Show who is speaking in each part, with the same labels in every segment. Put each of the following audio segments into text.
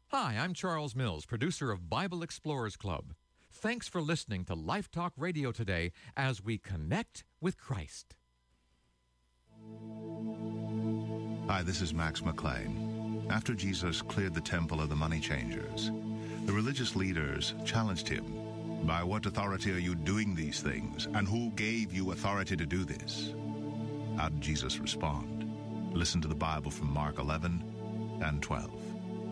Speaker 1: Hi, I'm Charles Mills, producer of Bible Explorers Club. Thanks for listening to Life Talk Radio today as we connect with Christ.
Speaker 2: Hi, this is Max McLean. After Jesus cleared the temple of the money changers, the religious leaders challenged him. By what authority are you doing these things? And who gave you authority to do this? How did Jesus respond? Listen to the Bible from Mark 11 and 12.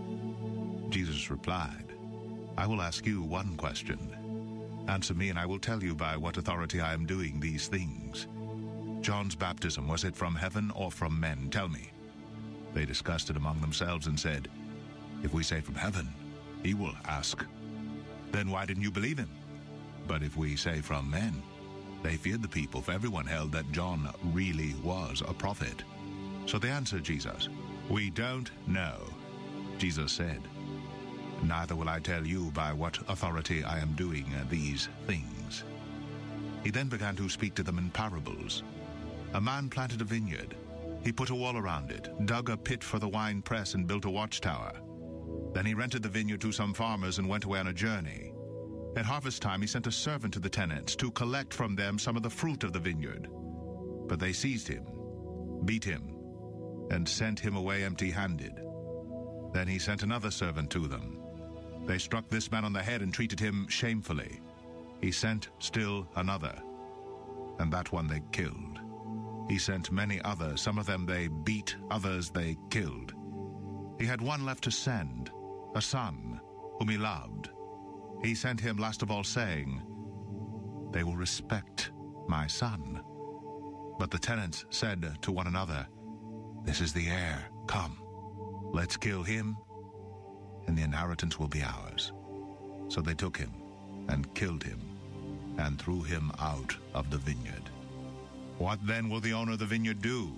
Speaker 2: Jesus replied, I will ask you one question. Answer me, and I will tell you by what authority I am doing these things. John's baptism, was it from heaven or from men? Tell me. They discussed it among themselves and said, if we say from heaven, he will ask, then why didn't you believe him? But if we say from men, they feared the people, for everyone held that John really was a prophet. So they answered Jesus, we don't know. Jesus said, neither will I tell you by what authority I am doing these things. He then began to speak to them in parables. A man planted a vineyard. He put a wall around it, dug a pit for the wine press, and built a watchtower. Then he rented the vineyard to some farmers and went away on a journey. At harvest time, he sent a servant to the tenants to collect from them some of the fruit of the vineyard. But they seized him, beat him, and sent him away empty-handed. Then he sent another servant to them. They struck this man on the head and treated him shamefully. He sent still another, and that one they killed. He sent many others. Some of them they beat, others they killed. He had one left to send, a son whom he loved. He sent him last of all, saying, they will respect my son. But the tenants said to one another, this is the heir. Come, let's kill him, and the inheritance will be ours. So they took him and killed him and threw him out of the vineyard. What then will the owner of the vineyard do?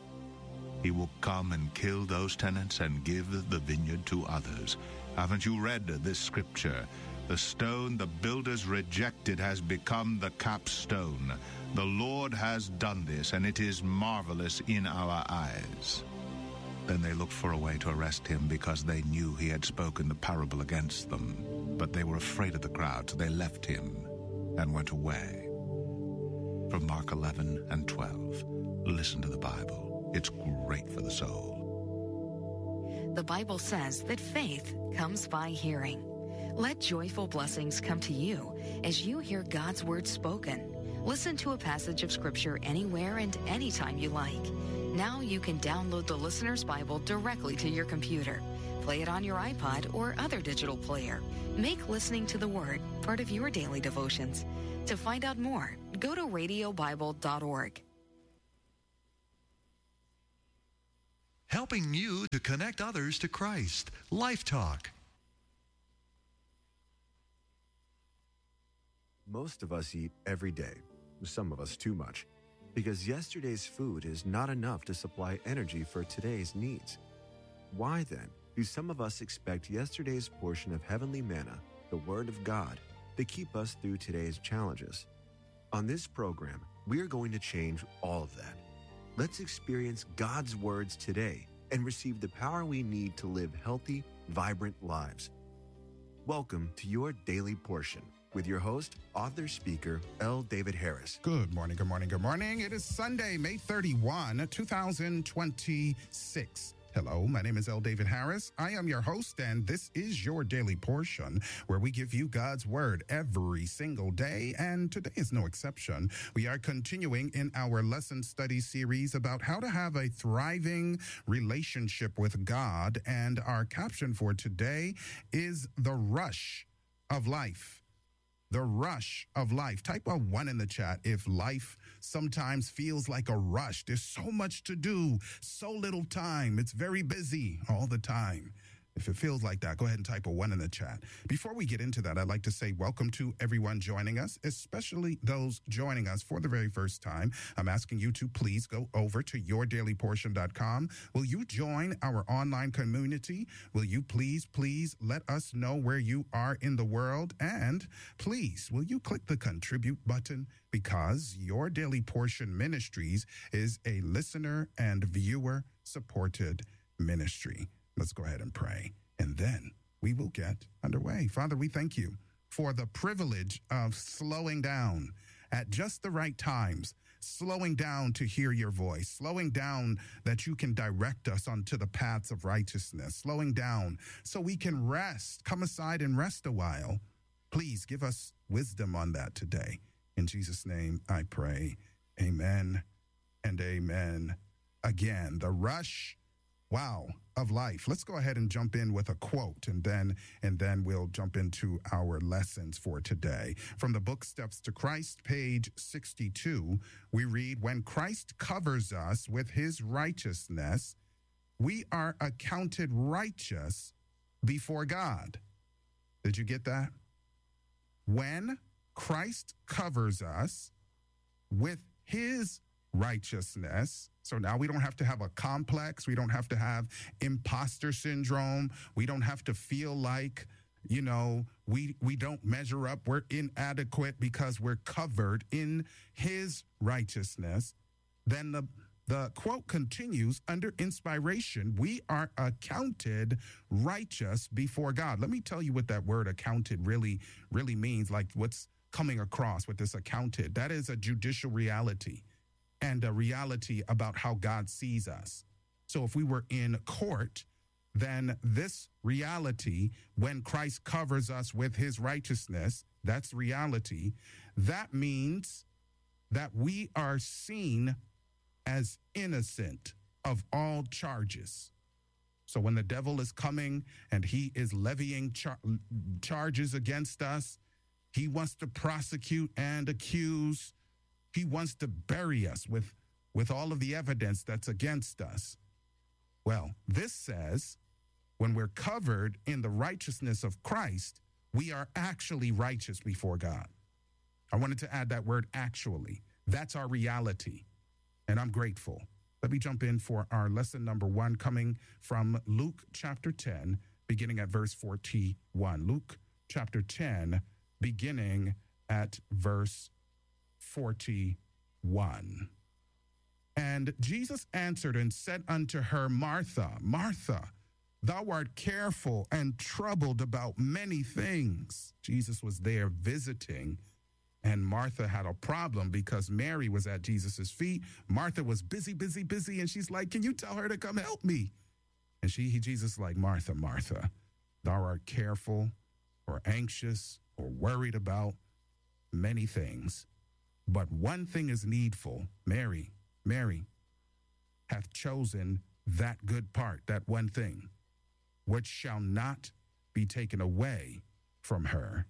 Speaker 2: He will come and kill those tenants and give the vineyard to others. Haven't you read this scripture? The stone the builders rejected has become the capstone. The Lord has done this, and it is marvelous in our eyes. Then they looked for a way to arrest him because they knew he had spoken the parable against them. But they were afraid of the crowd, so they left him and went away. From Mark 11 and 12, listen to the Bible. It's great for the soul.
Speaker 3: The Bible says that faith comes by hearing. Let joyful blessings come to you as you hear God's word spoken. Listen to a passage of Scripture anywhere and anytime you like. Now you can download the Listener's Bible directly to your computer. Play it on your iPod or other digital player. Make listening to the Word part of your daily devotions. To find out more, go to radiobible.org.
Speaker 4: Helping you to connect others to Christ. Life Talk.
Speaker 5: Most of us eat every day, some of us too much, because yesterday's food is not enough to supply energy for today's needs. Why then do some of us expect yesterday's portion of heavenly manna, the Word of God, to keep us through today's challenges? On this program, we are going to change all of that. Let's experience God's words today and receive the power we need to live healthy, vibrant lives. Welcome to your Daily Portion with your host, author, speaker, L. David Harris.
Speaker 6: Good morning, good morning, good morning. It is Sunday, May 31, 2026. Hello, my name is L. David Harris. I am your host, and this is your Daily Portion, where we give you God's Word every single day, and today is no exception. We are continuing in our lesson study series about how to have a thriving relationship with God, and our caption for today is The Rush of Life. The rush of life. Type a 1 in the chat if life sometimes feels like a rush. There's so much to do, so little time. It's very busy all the time. If it feels like that, go ahead and type a 1 in the chat. Before we get into that, I'd like to say welcome to everyone joining us, especially those joining us for the very first time. I'm asking you to please go over to yourdailyportion.com. Will you join our online community? Will you please let us know where you are in the world? And please, will you click the contribute button? Because Your Daily Portion Ministries is a listener and viewer supported ministry. Let's go ahead and pray, and then we will get underway. Father, we thank you for the privilege of slowing down at just the right times, slowing down to hear your voice, slowing down that you can direct us onto the paths of righteousness, slowing down so we can rest, come aside and rest a while. Please give us wisdom on that today. In Jesus' name I pray. Amen and amen. Again, the rush, wow, of life. Let's go ahead and jump in with a quote, and then we'll jump into our lessons for today. From the book Steps to Christ, page 62, we read, "When Christ covers us with his righteousness, we are accounted righteous before God." Did you get that? When Christ covers us with his righteousness, so now we don't have to have a complex. We don't have to have imposter syndrome. We don't have to feel like, we don't measure up. We're inadequate because we're covered in his righteousness. Then the quote continues, under inspiration, we are accounted righteous before God. Let me tell you what that word accounted really means, like what's coming across with this accounted. That is a judicial reality and a reality about how God sees us. So if we were in court, then this reality, when Christ covers us with his righteousness, that's reality. That means that we are seen as innocent of all charges. So when the devil is coming and he is levying charges against us, he wants to prosecute and accuse. He wants to bury us with all of the evidence that's against us. Well, this says when we're covered in the righteousness of Christ, we are actually righteous before God. I wanted to add that word actually. That's our reality, and I'm grateful. Let me jump in for our lesson number 1, coming from Luke chapter 10, beginning at verse 41. Luke chapter 10, beginning at verse 41. And Jesus answered and said unto her, Martha, Martha, thou art careful and troubled about many things. Jesus was there visiting, and Martha had a problem because Mary was at Jesus's feet. Martha was busy, and she's like, can you tell her to come help me? And Jesus like, Martha, Martha, thou art careful or anxious or worried about many things. But one thing is needful. Mary hath chosen that good part, that one thing, which shall not be taken away from her.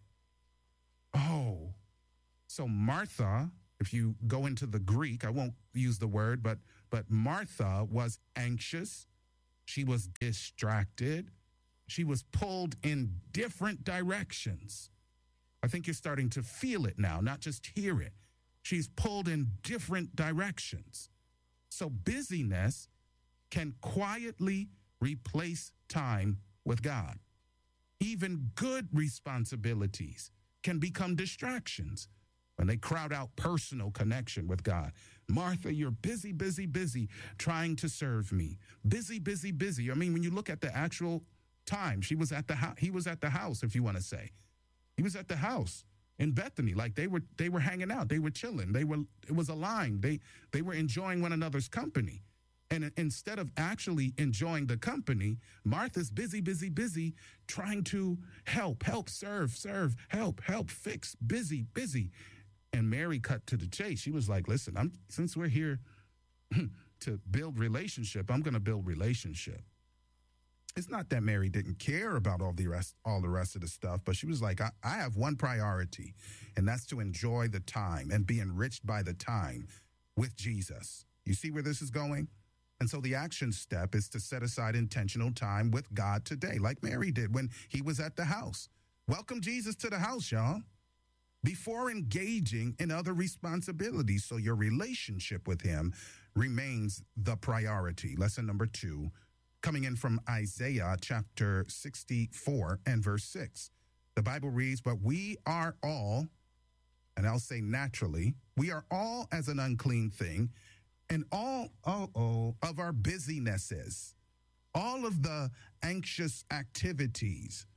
Speaker 6: Oh, so Martha, if you go into the Greek, I won't use the word, but Martha was anxious. She was distracted. She was pulled in different directions. I think you're starting to feel it now, not just hear it. She's pulled in different directions. So busyness can quietly replace time with God. Even good responsibilities can become distractions when they crowd out personal connection with God. Martha, you're busy, trying to serve me. Busy. I mean, when you look at the actual time, he was at the house, if you want to say. He was at the house in Bethany, like they were hanging out, they were chilling, it was a line, they were enjoying one another's company. And instead of actually enjoying the company, Martha's busy, trying to help, serve, help, fix, busy. And Mary cut to the chase. She was like, listen, since we're here to build relationship, I'm going to build relationship. It's not that Mary didn't care about all the rest of the stuff, but she was like, I have one priority, and that's to enjoy the time and be enriched by the time with Jesus. You see where this is going? And so the action step is to set aside intentional time with God today, like Mary did when he was at the house. Welcome Jesus to the house, y'all, before engaging in other responsibilities, so your relationship with him remains the priority. Lesson number 2. Coming in from Isaiah chapter 64 and verse 6. The Bible reads, but we are all, and I'll say naturally, we are all as an unclean thing, and all of our businesses, all of the anxious activities,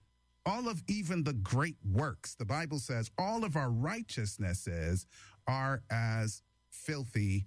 Speaker 6: all of even the great works. The Bible says all of our righteousnesses are as filthy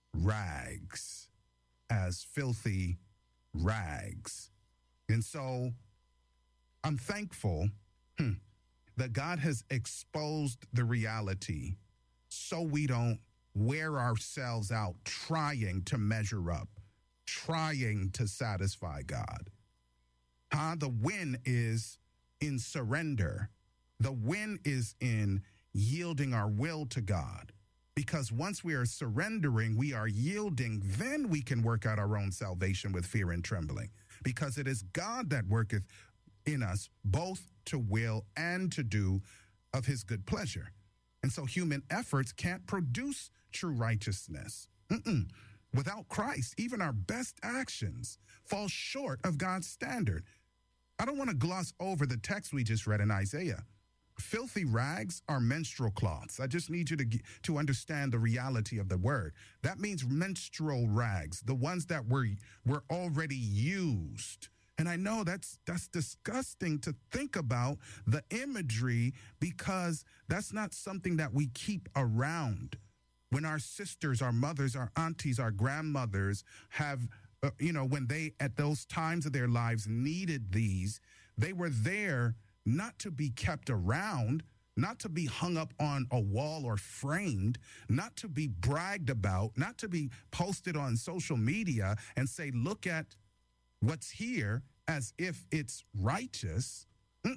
Speaker 6: rags, as filthy rags. And so I'm thankful that God has exposed the reality so we don't wear ourselves out trying to measure up, trying to satisfy God. The win is in surrender. The win is in yielding our will to God. Because once we are surrendering, we are yielding, then we can work out our own salvation with fear and trembling. Because it is God that worketh in us both to will and to do of his good pleasure. And so human efforts can't produce true righteousness. Without Christ, even our best actions fall short of God's standard. I don't want to gloss over the text we just read in Isaiah. Filthy rags are menstrual cloths. I just need you to understand the reality of the word. That means menstrual rags, the ones that were already used. And I know that's disgusting to think about the imagery, because that's not something that we keep around. When our sisters, our mothers, our aunties, our grandmothers have, when they, at those times of their lives, needed these, they were there not to be kept around, not to be hung up on a wall or framed, not to be bragged about, not to be posted on social media and say, look at what's here as if it's righteous.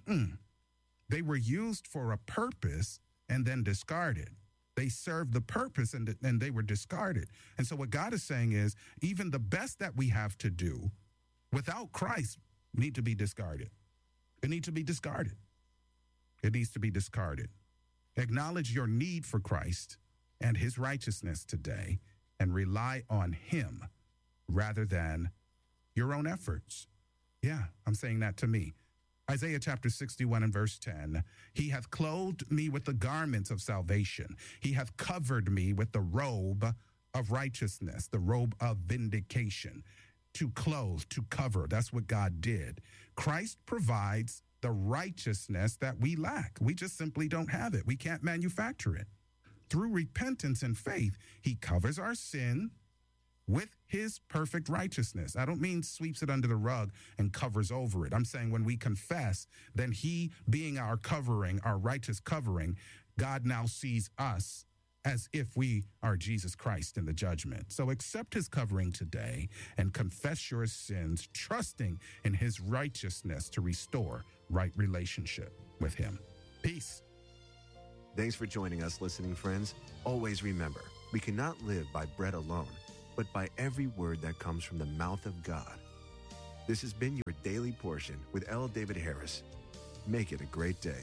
Speaker 6: They were used for a purpose and then discarded. They served the purpose and they were discarded. And so what God is saying is, even the best that we have to do without Christ need to be discarded. It needs to be discarded. It needs to be discarded. Acknowledge your need for Christ and his righteousness today and rely on him rather than your own efforts. Yeah, I'm saying that to me. Isaiah chapter 61 and verse 10, he hath clothed me with the garments of salvation. He hath covered me with the robe of righteousness, the robe of vindication. To clothe, to cover. That's what God did. Christ provides the righteousness that we lack. We just simply don't have it. We can't manufacture it. Through repentance and faith, he covers our sin with his perfect righteousness. I don't mean sweeps it under the rug and covers over it. I'm saying when we confess, then he being our covering, our righteous covering, God now sees us as if we are Jesus Christ in the judgment. So accept his covering today and confess your sins, trusting in his righteousness to restore right relationship with him. Peace.
Speaker 5: Thanks for joining us, listening friends. Always remember, we cannot live by bread alone, but by every word that comes from the mouth of God. This has been your Daily Portion with L. David Harris. Make it a great day.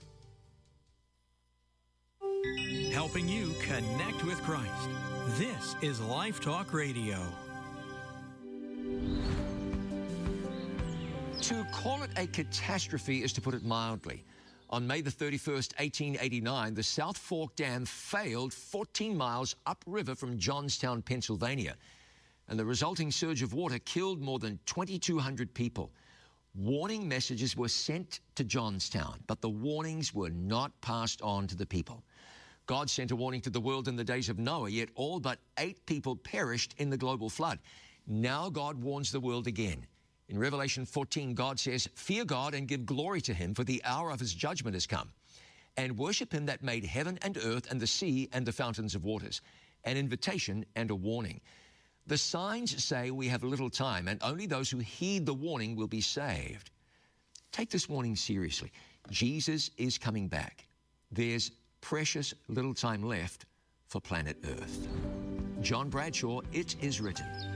Speaker 7: Helping you connect with Christ. This is Life Talk Radio.
Speaker 8: To call it a catastrophe is to put it mildly. On May the 31st, 1889, the South Fork Dam failed 14 miles upriver from Johnstown, Pennsylvania, and the resulting surge of water killed more than 2,200 people. Warning messages were sent to Johnstown, but the warnings were not passed on to the people. God sent a warning to the world in the days of Noah, yet all but 8 people perished in the global flood. Now God warns the world again. In Revelation 14, God says, "Fear God and give glory to him, for the hour of his judgment has come. And worship him that made heaven and earth and the sea and the fountains of waters." An invitation and a warning. The signs say we have little time, and only those who heed the warning will be saved. Take this warning seriously. Jesus is coming back. There's precious little time left for planet Earth. John Bradshaw, It Is Written.